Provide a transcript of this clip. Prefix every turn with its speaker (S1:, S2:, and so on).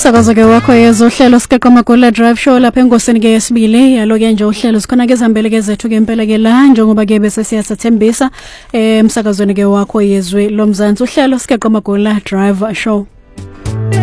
S1: Umsakazo ke wakho yezo uhlelo Sigaqa Magula Drive Show lapha engosini ke yesibili yalo ke nje uhlelo sikhona ke zambele ke zethu ke impela ke la njengoba ke bese siyathembisa umsakazweni ke wakho yezwe lomzansi uhlelo Sigaqa Magula Drive Show.